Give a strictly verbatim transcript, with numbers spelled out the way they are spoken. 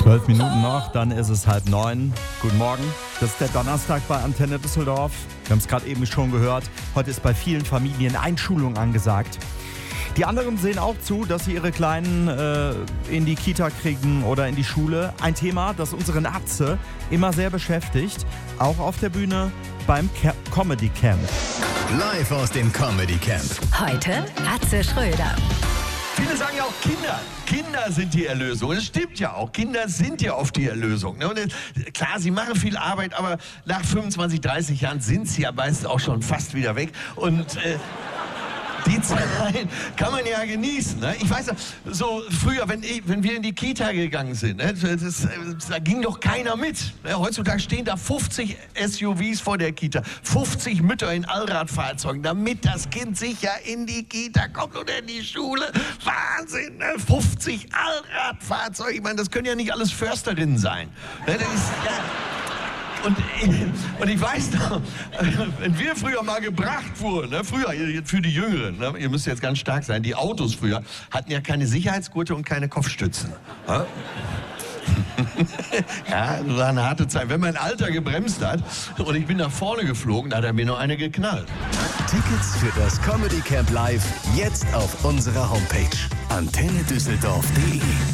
Zwölf Minuten noch, dann ist es halb neun. Guten Morgen, das ist der Donnerstag bei Antenne Düsseldorf. Wir haben es gerade eben schon gehört. Heute ist bei vielen Familien Einschulung angesagt. Die anderen sehen auch zu, dass sie ihre Kleinen äh, in die Kita kriegen oder in die Schule. Ein Thema, das unseren Atze immer sehr beschäftigt. Auch auf der Bühne beim Ca- Comedy Camp. Live aus dem Comedy Camp. Heute Atze Schröder. Viele sagen ja auch Kinder. Kinder sind die Erlösung. Das stimmt ja auch. Kinder sind ja oft die Erlösung. Ne? Und äh, klar, sie machen viel Arbeit, aber nach fünfundzwanzig, dreißig Jahren sind sie ja meistens auch schon fast wieder weg. Und äh, die Zeit kann man ja genießen. Ne? Ich weiß, so früher, wenn, ich, wenn wir in die Kita gegangen sind, ne, das, das, da ging doch keiner mit. Ne? Heutzutage stehen da fünfzig S U Vs vor der Kita, fünfzig Mütter in Allradfahrzeugen, damit das Kind sicher in die Kita kommt oder in die Schule. Wahnsinn, ne? fünfzig Allradfahrzeuge. Ich meine, das können ja nicht alles Försterinnen sein. Ne? Das ist, ja. Und ich, und ich weiß noch, wenn wir früher mal gebracht wurden, ne, früher für die Jüngeren, ne, ihr müsst jetzt ganz stark sein, die Autos früher hatten ja keine Sicherheitsgurte und keine Kopfstützen. Ja? Ja, das war eine harte Zeit. Wenn mein Alter gebremst hat und ich bin nach vorne geflogen, da hat er mir noch eine geknallt. Tickets für das Comedy Camp Live jetzt auf unserer Homepage antenne düsseldorf punkt de.